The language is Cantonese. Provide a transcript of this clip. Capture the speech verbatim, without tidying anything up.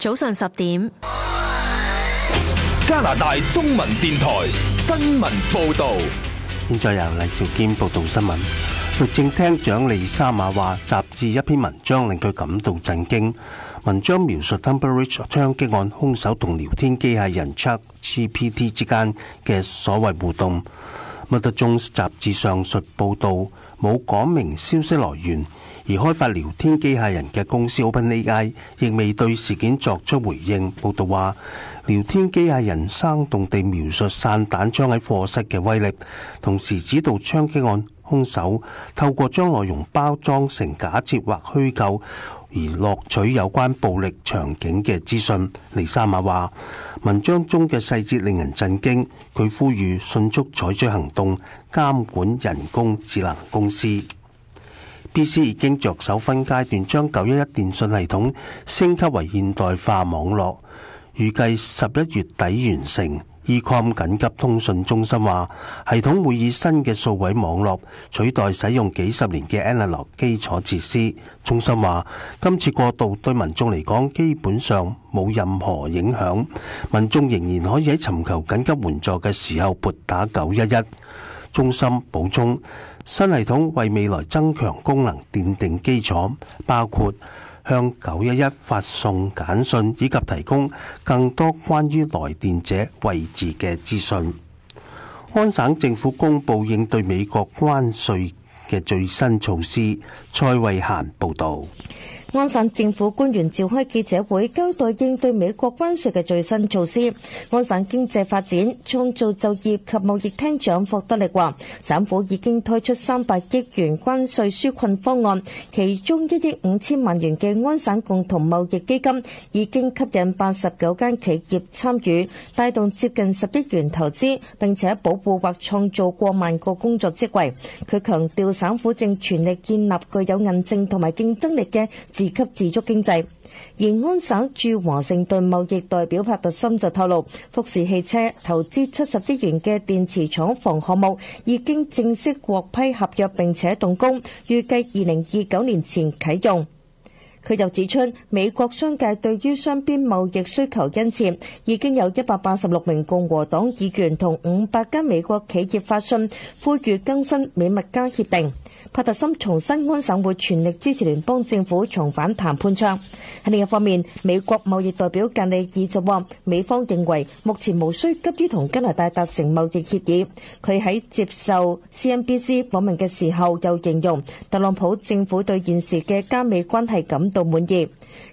早上十點， 加拿大中文電台新聞報道。 現在由黎兆堅報道新聞。律政廳長利沙馬話，雜誌一篇文章令佢感到震驚。文章描述 Tunbridge 槍擊案兇手同聊天機械人 ChatGPT 之間嘅所謂互動。Murder Jones 雜誌上述報導冇講明消息來源，而開發聊天機械人嘅公司 OpenAI 亦未對事件作出回應。報導話，聊天機械人生動地描述散彈槍喺課室嘅威力，同時指導槍擊案兇手透過將內容包裝成假設或虛構而獲取有關暴力場景嘅資訊。利沙馬話，文章中嘅細節令人震驚，佢呼籲迅速採取行動監管人工智能公司。B C 已經着手分階段將九一一電訊系統升級為現代化網絡，預計十一月底完成。Ecom 緊急通訊中心話，系統會以新嘅數位網絡取代使用幾十年嘅 analog 基礎設施。中心話，今次過渡對民眾嚟講基本上冇任何影響，民眾仍然可以喺尋求緊急援助嘅時候撥打九一一。中心補充，新系統為未來增強功能奠定基礎，包括向九一一發送簡訊，以及提供更多關於來電者位置嘅資訊。安省政府公布應對美國關稅嘅最新措施。蔡慧嫻報導。 安省政府官員召開記者會，交代應對美國關稅嘅最新措施。安省經濟發展、創造就業及貿易廳長霍德力話，省府已經推出三百億元關稅紓困方案，其中一億五千萬元嘅安省共同貿易基金已經吸引八十九間企業參與，帶動接近十億元投資，並且保護或創造過萬個工作職位。佢強調，省府正全力建立具有韌性同埋競爭力嘅自給自足經濟。而安省駐華盛頓貿易代表帕特森就透露，福士汽車投資七十億元嘅電池廠房項目已經正式獲批合約並且動工，預計二零二九年前啟用。佢又指出，美國商界對於雙邊貿易需求殷切，已經有一百八十六名共和黨議員同五百間美國企業發信，呼籲更新美墨加協定。帕特森重申安省會全力支持聯邦政府重返談判桌。喺另一方面，美國貿易代表格里爾就話，美方認為目前無需急於同加拿大達成貿易協議。佢喺接受 C N B C 訪問嘅時候又形容，特朗普政府對現時嘅加美關係感到滿意。